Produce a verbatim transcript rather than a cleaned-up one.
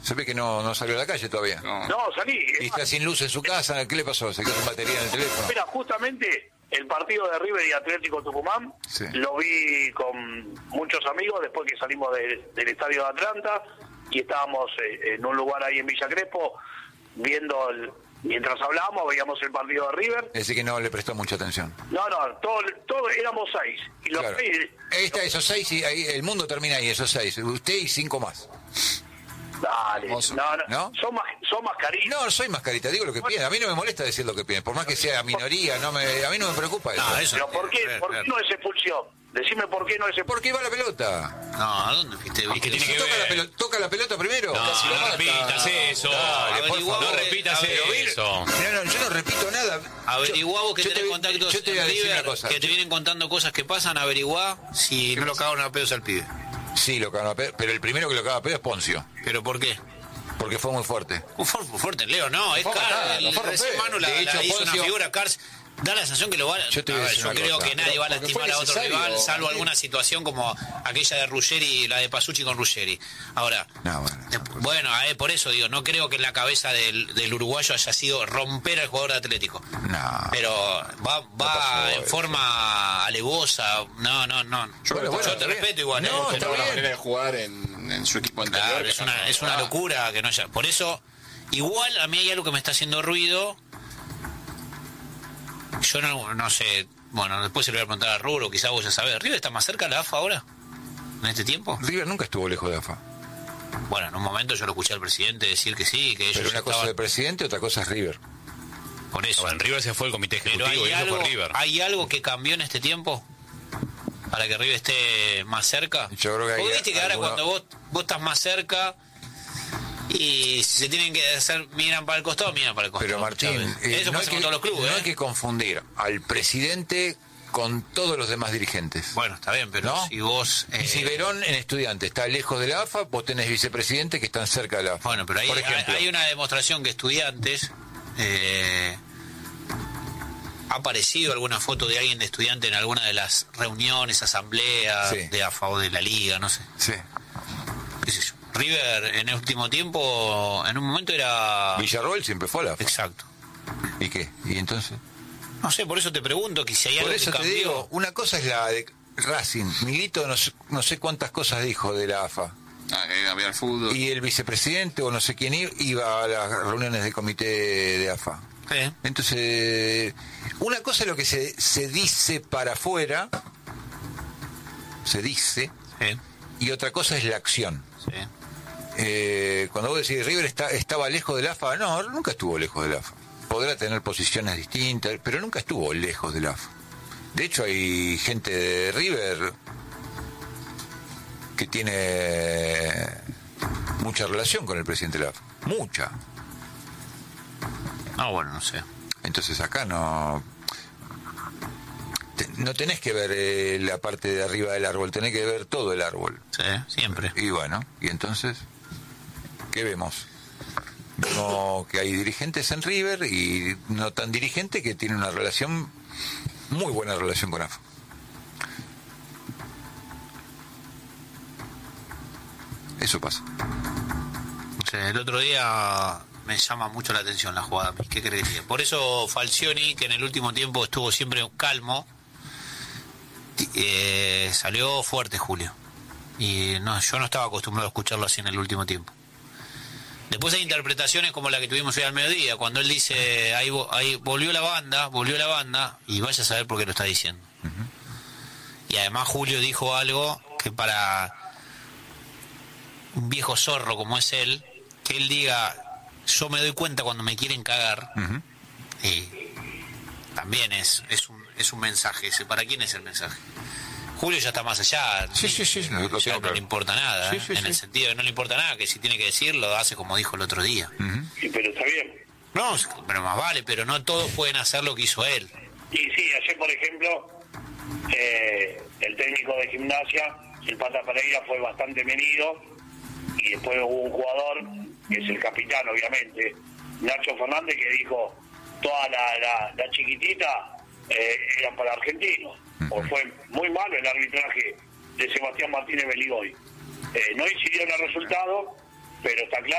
Se ve que no, no salió a la calle todavía. No, No, salí. Y está sin luz en su casa. ¿Qué le pasó? ¿Se quedó sin batería en el teléfono? Mira, justamente el partido de River y Atlético Tucumán Sí. lo vi con muchos amigos después que salimos de- del estadio de Atlanta y estábamos eh, en un lugar ahí en Villa Crespo viendo, el, mientras hablábamos, veíamos el partido de River. Es decir, que no le prestó mucha atención. No, no, todos todo, éramos seis. Y los Claro. seis... Ahí está, esos seis, y ahí el mundo termina ahí, esos seis. Usted y cinco más. Dale, no, no, ¿No? Son, más, son mascarillas. No, soy mascarita, digo lo que piensa. A mí no me molesta decir lo que piensa, por más que sea minoría, no me, a mí no me preocupa eso. No, eso Pero no ¿por tiene qué, que ver, ¿por qué ver. no es expulsión? Decime por qué no es expulsión. ¿Por qué va la pelota? No, ¿a dónde fuiste? ¿Y qué tiene Si que toca, ver? la pelota, ¿Toca la pelota primero? No, Casi lo no mata. repitas eso. Dale, por Averiguá, favor. No repitas Averiguá. eso. No, no, yo no repito nada. Averiguá vos que Yo- yo tenés te- contactos Yo te voy a en decir River, una cosa. que te vienen contando cosas que pasan, averiguá si no lo cagaron a pedos al pibe. Sí, lo cagaba a pedo, pero el primero que lo cagaba a pedo es Poncio, ¿Pero por qué? porque fue muy fuerte. Un fu- fuerte, Leo, no, es fue Cars, fatal, el no fue recién romper. Manu la, De hecho, la hizo una Poncio- figura, Cars, da la sensación que lo va Yo te voy a a ver, decir yo una creo cosa. que nadie va a Porque lastimar fue a otro necesario, rival, salvo Martín. alguna situación como aquella de Ruggeri, la de Pasucci con Ruggeri. Ahora, No, bueno. de- bueno, eh, por eso digo, no creo que en la cabeza del, del uruguayo haya sido romper al jugador de Atlético. No. Pero va, va pasó en eso. forma alevosa, no, no, no. Yo, Bueno, bueno, te está bien. respeto igual. No, ¿eh? está Como la bien. manera de jugar en, en su equipo anterior. Claro, que es no- una, es una Ah, locura que no haya. Por eso, igual a mí hay algo que me está haciendo ruido. Yo no, no sé, bueno, después se lo voy a preguntar a Rubro, quizás vos ya sabés. ¿River está más cerca de la A F A ahora? ¿En este tiempo? River nunca estuvo lejos de A F A. Bueno, en un momento yo lo escuché al presidente decir que sí, que ellos Pero una cosa estaban es el presidente, otra cosa es River. por eso. Bueno, River se fue el comité Pero ejecutivo hay y eso algo, fue River. ¿hay algo que cambió en este tiempo? Para que River esté más cerca. Yo creo que hay Vos viste que ahora alguno- cuando vos, vos estás más cerca y si se tienen que hacer, miran para el costado, miran para el costado. Pero Martín, ¿sabes? eh, Eso no, hay pasa que, con todos los clubes. no ¿eh? hay que confundir al presidente con todos los demás dirigentes. Bueno, está bien, pero ¿No? si vos... Y si eh, Verón en estudiante está lejos de la A F A, vos tenés vicepresidentes que están cerca de la A F A. Bueno, pero ahí Por hay, ejemplo. hay una demostración que Estudiantes... Eh, ha aparecido alguna foto de alguien de Estudiante en alguna de las reuniones, asambleas Sí. de A F A o de la Liga, no sé. Sí. Qué sé yo. River en el último tiempo, en un momento era... Villarroel siempre fue a la A F A. Exacto. ¿Y qué? ¿Y entonces? No sé, por eso te pregunto que si hay Por algo eso que te cambió. digo, una cosa es la de Racing. Milito no sé, no sé cuántas cosas dijo de la A F A. Ah, que había el fútbol. Y el vicepresidente o no sé quién iba, iba a las reuniones del comité de A F A. Sí. Entonces, una cosa es lo que se, se dice para afuera, se dice, Sí, y otra cosa es la acción. sí. Eh, cuando vos decís River está, estaba lejos del A F A, no, nunca estuvo lejos del A F A. Podrá tener posiciones distintas, pero nunca estuvo lejos del A F A. De hecho, hay gente de River que tiene mucha relación con el presidente de la A F A. Mucha. Ah, bueno, no sé. Entonces acá no... te- no tenés que ver eh, la parte de arriba del árbol, tenés que ver todo el árbol. Sí, siempre. Y bueno, y entonces, ¿qué vemos? Vemos que hay dirigentes en River y no tan dirigentes que tienen una relación, muy buena relación con A F A. Eso pasa. O sea, el otro día me llama mucho la atención la jugada. ¿Qué crees que? Por eso Falcioni, que en el último tiempo estuvo siempre calmo, eh, salió fuerte Julio. Y no, yo no estaba acostumbrado a escucharlo así en el último tiempo. Después hay interpretaciones como la que tuvimos hoy al mediodía, cuando él dice, ahí, vo- ahí volvió la banda, volvió la banda, y vaya a saber por qué lo está diciendo. Y además Julio dijo algo que para un viejo zorro como es él, que él diga, yo me doy cuenta cuando me quieren cagar, Ujú. y también es, es, un, es un mensaje. ese. ¿Para quién es el mensaje? Julio ya está más allá. Sí, sí, sí, lo- lo Ya tengo no claro. le importa nada, Sí, ¿eh? sí, en sí. el sentido de no le importa nada, que si tiene que decirlo, hace como dijo el otro día. Ujú. Sí, pero está bien. No, pero más vale, pero no todos pueden hacer lo que hizo él. Y sí, ayer, por ejemplo, eh, el técnico de Gimnasia, el Pata Pereira, fue bastante medido. Y después hubo un jugador, que es el capitán, obviamente, Nacho Fernández, que dijo, toda la, la, la chiquitita eh, eran para argentinos. O fue muy malo el arbitraje de Sebastián Martínez Beligoy. Eh, no incidió en el resultado, pero está claro